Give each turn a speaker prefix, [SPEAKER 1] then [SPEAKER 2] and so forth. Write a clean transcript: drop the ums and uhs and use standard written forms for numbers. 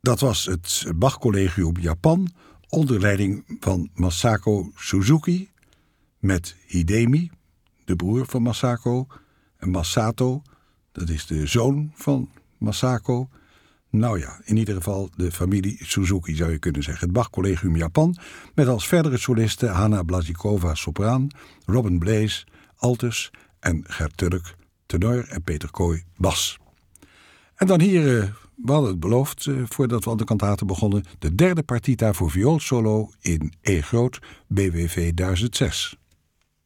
[SPEAKER 1] Dat was het Bach Collegium Japan onder leiding van Masako Suzuki met Hidemi, de broer van Masako, en Masato, dat is de zoon van Masako. Nou ja, in ieder geval de familie Suzuki zou je kunnen zeggen. Het Bach Collegium Japan met als verdere solisten Hanna Blazikova sopraan, Robin Blaze altus en Gert Turk tenor en Peter Kooi bas. En dan hier, we hadden het beloofd voordat we aan de kantaten begonnen, de derde partita voor vioolsolo in E groot BWV 1006.